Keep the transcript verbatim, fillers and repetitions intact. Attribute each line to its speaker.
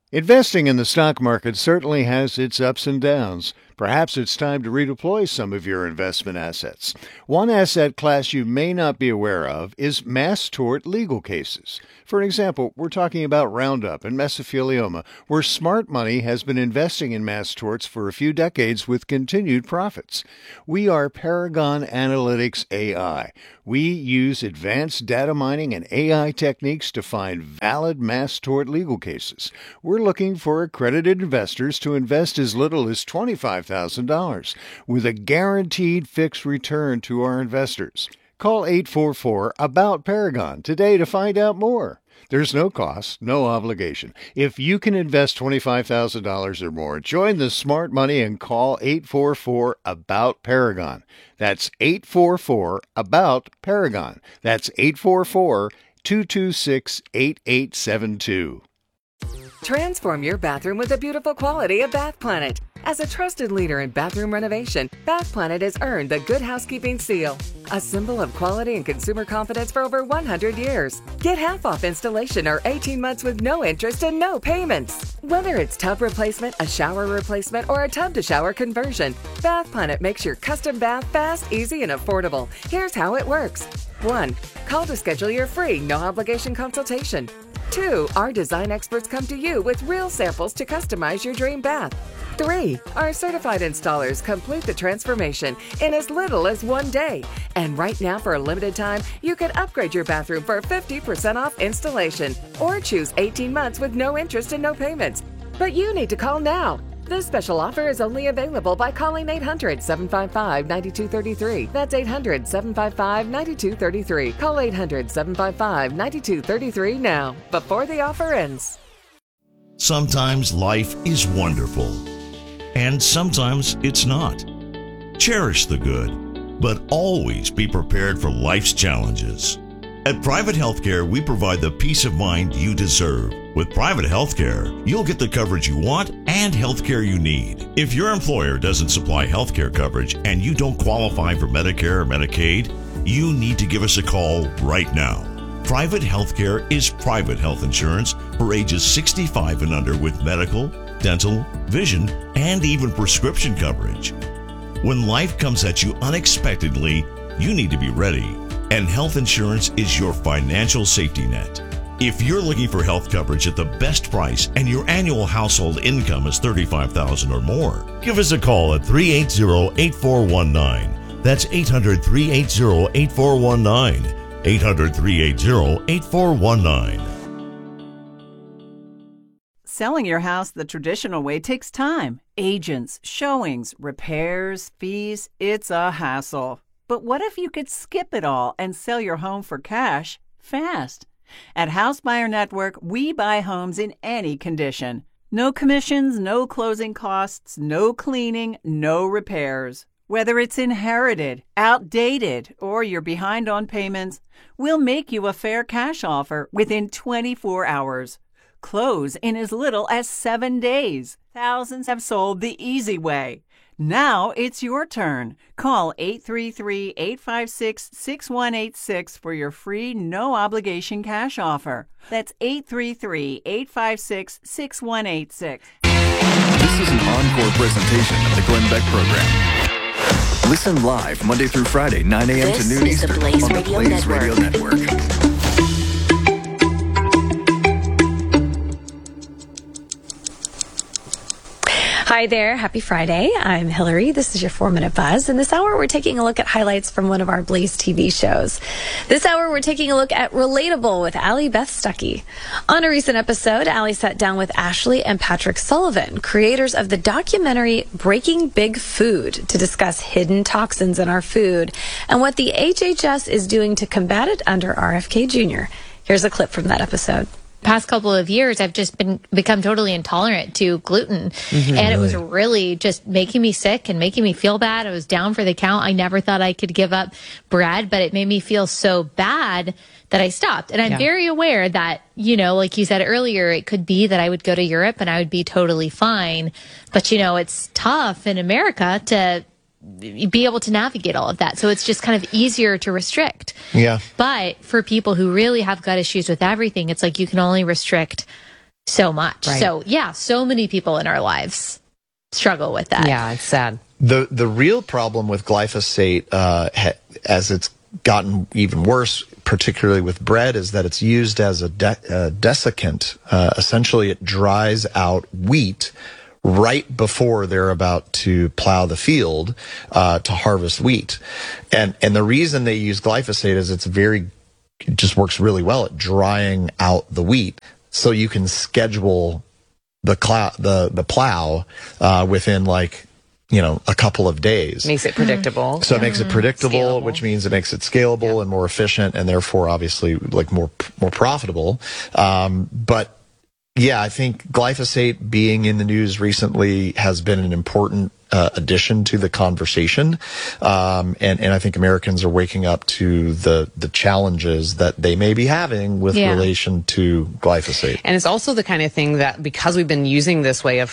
Speaker 1: Investing in the stock market certainly has its ups and downs. Perhaps it's time to redeploy some of your investment assets. One asset class you may not be aware of is mass tort legal cases. For example, we're talking about Roundup and mesothelioma, where smart money has been investing in mass torts for a few decades with continued profits. We are Paragon Analytics A I. We use advanced data mining and A I techniques to find valid mass tort legal cases. We're looking for accredited investors to invest as little as twenty-five thousand dollars with a guaranteed fixed return to our investors. Call eight four four, ABOUT Paragon today to find out more. There's no cost, no obligation. If you can invest twenty-five thousand dollars or more, join the smart money and call eight four four, ABOUT Paragon. That's eight four four, ABOUT Paragon. That's eight four four, two two six, eight eight seven two.
Speaker 2: Transform your bathroom with the beautiful quality of Bath Planet. As a trusted leader in bathroom renovation, Bath Planet has earned the Good Housekeeping seal, a symbol of quality and consumer confidence for over one hundred years. Get half off installation or eighteen months with no interest and no payments. Whether it's tub replacement, a shower replacement, or a tub-to-shower conversion, Bath Planet makes your custom bath fast, easy, and affordable. Here's how it works. one. Call to schedule your free, no-obligation consultation. two. Our design experts come to you with real samples to customize your dream bath. three. Our certified installers complete the transformation in as little as one day. And right now, for a limited time, you can upgrade your bathroom for fifty percent off installation or choose eighteen months with no interest and no payments. But you need to call now. This special offer is only available by calling eight hundred, seven five five, nine two three three. That's eight hundred, seven five five, nine two three three. Call eight hundred, seven five five, nine two three three now, before the offer ends.
Speaker 3: Sometimes life is wonderful, and sometimes it's not. Cherish the good, but always be prepared for life's challenges. At Private Healthcare, we provide the peace of mind you deserve. With Private Healthcare, you'll get the coverage you want and healthcare you need. If your employer doesn't supply healthcare coverage and you don't qualify for Medicare or Medicaid, you need to give us a call right now. Private Healthcare is private health insurance for ages sixty-five and under with medical, dental, vision, and even prescription coverage. When life comes at you unexpectedly, you need to be ready. And health insurance is your financial safety net. If you're looking for health coverage at the best price and your annual household income is thirty-five thousand dollars or more, give us a call at three eight zero, eight four one nine. That's eight hundred, three eight zero, eight four one nine. eight hundred, three eight zero, eight four one nine.
Speaker 4: Selling your house the traditional way takes time. Agents, showings, repairs, fees. It's a hassle. But what if you could skip it all and sell your home for cash fast? At House Buyer Network, we buy homes in any condition. No commissions, no closing costs, no cleaning, no repairs. Whether it's inherited, outdated, or you're behind on payments, we'll make you a fair cash offer within twenty-four hours. Close in as little as seven days. Thousands have sold the easy way. Now it's your turn. Call eight three three, eight five six, six one eight six for your free no-obligation cash offer. That's eight three three, eight five six, six one eight six.
Speaker 5: This is an encore presentation of the Glenn Beck Program. Listen live Monday through Friday, nine a.m. to noon Eastern on the Blaze Radio Network.
Speaker 6: Hi there. Happy Friday. I'm Hillary. This is your four-minute buzz. And this hour, we're taking a look at highlights from one of our Blaze T V shows. This hour, we're taking a look at Relatable with Allie Beth Stuckey. On a recent episode, Allie sat down with Ashley and Patrick Sullivan, creators of the documentary Breaking Big Food, to discuss hidden toxins in our food and what the H H S is doing to combat it under R F K Junior Here's a clip from that episode.
Speaker 7: Past couple of years, I've just been become totally intolerant to gluten, mm-hmm, and it was really just making me sick and making me feel bad. I was down for the count. I never thought I could give up bread, but it made me feel so bad that I stopped. And I'm yeah. very aware that, you know, like you said earlier, it could be that I would go to Europe and I would be totally fine. But, you know, it's tough in America to be able to navigate all of that. So it's just kind of easier to restrict.
Speaker 8: Yeah.
Speaker 7: But for people who really have gut issues with everything, it's like you can only restrict so much.
Speaker 8: Right.
Speaker 7: So yeah, so many people in our lives struggle with that.
Speaker 8: Yeah, it's sad.
Speaker 9: The the real problem with glyphosate, uh, ha- as it's gotten even worse, particularly with bread, is that it's used as a de- uh, desiccant. Uh, essentially, it dries out wheat right before they're about to plow the field uh, to harvest wheat. And and the reason they use glyphosate is it's very, it just works really well at drying out the wheat. So you can schedule the clow, the, the plow uh, within like, you know, a couple of days.
Speaker 8: Makes it predictable.
Speaker 9: So it makes it predictable,
Speaker 8: Scalable.
Speaker 9: which means it makes it scalable
Speaker 8: Yeah.
Speaker 9: and more efficient, and therefore obviously like more more profitable. Um, but yeah, I think glyphosate being in the news recently has been an important uh, addition to the conversation, um, and and I think Americans are waking up to the the challenges that they may be having with
Speaker 7: Yeah.
Speaker 9: relation to glyphosate.
Speaker 8: And it's also the kind of thing that, because we've been using this way of